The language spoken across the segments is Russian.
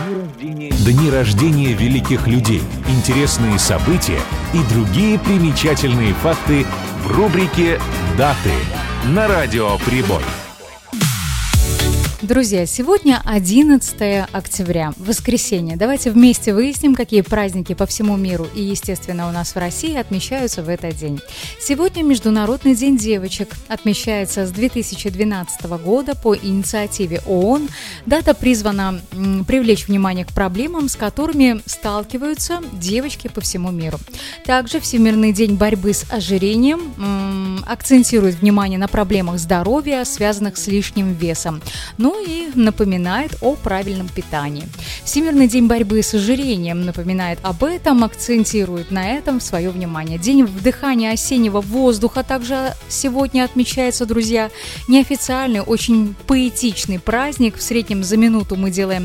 Дни рождения великих людей, интересные события и другие примечательные факты в рубрике «Даты» на Радио Прибой. Друзья, сегодня 11 октября, воскресенье. Давайте вместе выясним, какие праздники по всему миру и, естественно, у нас в России отмечаются в этот день. Сегодня Международный день девочек. Отмечается с 2012 года по инициативе ООН. Дата призвана привлечь внимание к проблемам, с которыми сталкиваются девочки по всему миру. Также Всемирный день борьбы с ожирением акцентирует внимание на проблемах здоровья, связанных с лишним весом. Ну и напоминает о правильном питании. Всемирный день борьбы с ожирением напоминает об этом, акцентирует на этом свое внимание. День вдыхания осеннего воздуха также сегодня отмечается, друзья. Неофициальный, очень поэтичный праздник. В среднем за минуту мы делаем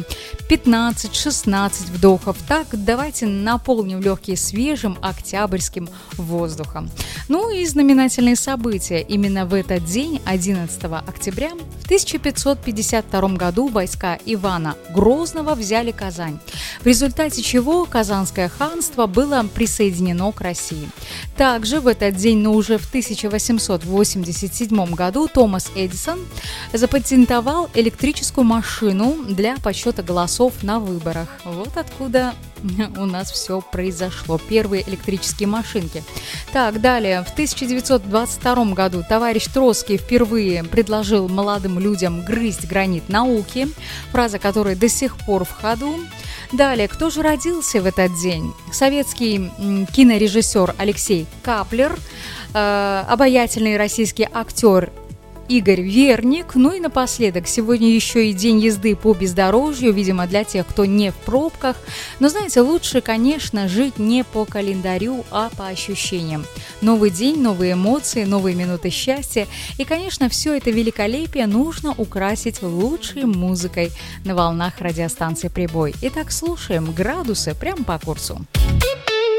15-16 вдохов. Так, давайте наполним легкие свежим октябрьским воздухом. Ну и знаменательные события. Именно в этот день, 11 октября, в 1552 году войска Ивана Грозного взяли Казань, в результате чего Казанское ханство было присоединено к России. Также в этот день, но уже в 1887 году, Томас Эдисон запатентовал электрическую машину для подсчета голосов на выборах. Вот откуда у нас все произошло. Первые электрические машинки. Так, далее. В 1922 году товарищ Троцкий впервые предложил молодым людям грызть гранит науки, фраза которой до сих пор в ходу. Далее, кто же родился в этот день? Советский кинорежиссер Алексей Каплер, обаятельный российский актер Игорь Верник. Ну и напоследок, сегодня еще и день езды по бездорожью, видимо, для тех, кто не в пробках. Но, знаете, лучше, конечно, жить не по календарю, а по ощущениям. Новый день, новые эмоции, новые минуты счастья. И, конечно, все это великолепие нужно украсить лучшей музыкой на волнах радиостанции «Прибой». Итак, слушаем «Градусы» прямо по курсу.